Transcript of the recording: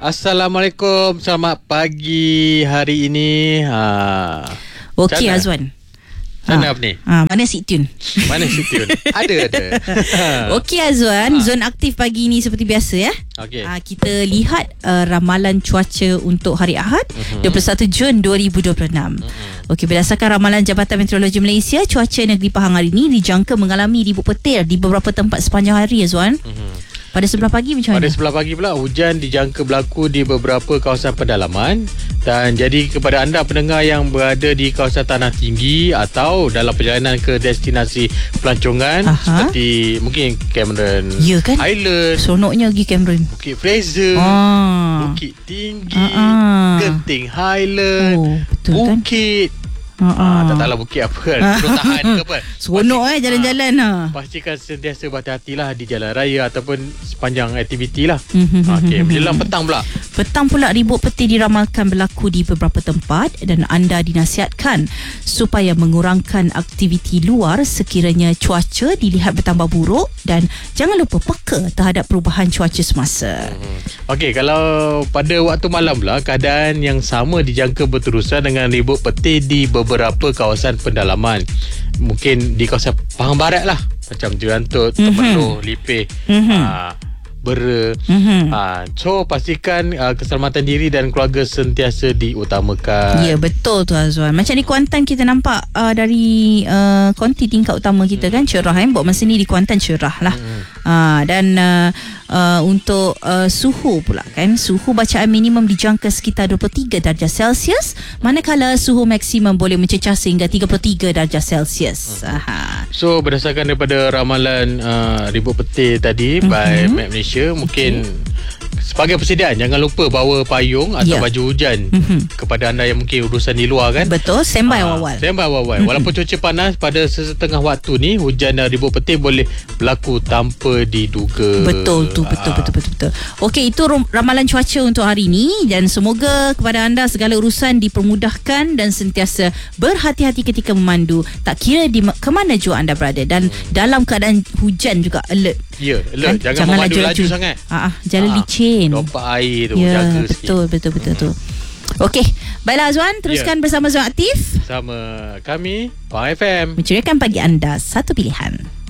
Assalamualaikum, selamat pagi hari ini. Okey Azwan. Sana apa ni? Mana si Tun? Mana si Tun? Ada. Okey Azwan, zon aktif pagi ni seperti biasa ya. Okey. Kita lihat ramalan cuaca untuk hari Ahad 21 Jun 2026. Okey, berdasarkan ramalan Jabatan Meteorologi Malaysia, cuaca negeri Pahang hari ini dijangka mengalami ribut petir di beberapa tempat sepanjang hari Azwan. Pada sebelah pagi macam mana? Pada sebelah pagi pula hujan dijangka berlaku di beberapa kawasan pedalaman. Dan jadi kepada anda pendengar yang berada di kawasan tanah tinggi atau dalam perjalanan ke destinasi pelancongan seperti mungkin Cameron Highland, seronoknya pergi Cameron, Bukit Fraser, Bukit Tinggi, Genting Highland, betul Bukit tak tahulah bukit apa kan, Perutaan ke apa. Seronok jalan-jalan pastikan sentiasa berhati-hatilah di jalan raya ataupun sepanjang aktiviti lah. Okey, menjelang petang pula. Petang pula ribut petir diramalkan berlaku di beberapa tempat dan anda dinasihatkan supaya mengurangkan aktiviti luar sekiranya cuaca dilihat bertambah buruk dan jangan lupa peka terhadap perubahan cuaca semasa. Okey, kalau pada waktu malam pula keadaan yang sama dijangka berterusan dengan ribut petir di beberapa kawasan pendalaman. Mungkin di kawasan Pahang Barat lah, macam Jerantut, Temerloh, Lipeh, Bera. So pastikan keselamatan diri dan keluarga sentiasa diutamakan. Ya, betul tu Azwan. Macam di Kuantan kita nampak dari konti tingkat utama kita kan cerah buat masa ni di Kuantan cerah lah. Dan untuk suhu pula kan, suhu bacaan minimum dijangka sekitar 23 darjah Celsius, manakala suhu maksimum boleh mencecah sehingga 33 darjah Celsius. So berdasarkan daripada ramalan ribut petir tadi by Map Malaysia, mungkin sebagai persediaan jangan lupa bawa payung atau baju hujan kepada anda yang mungkin urusan di luar kan. Betul, standby awal. Walaupun cuaca panas, pada sesetengah waktu ni hujan dan ribut petir boleh berlaku tanpa diduga. Betul. Okey, itu ramalan cuaca untuk hari ini dan semoga kepada anda segala urusan dipermudahkan dan sentiasa berhati-hati ketika memandu, tak kira di ke mana jua anda berada, dan dalam keadaan hujan juga alert. Ya, alert. Kan? Jangan memandu laju sangat. Jalan licin. Lompat air tu jaga sikit. Betul tu. Okey, baiklah Azwan, teruskan bersama Zon Aktif. Sama kami Pahang FM. Menceriakan pagi anda, satu pilihan.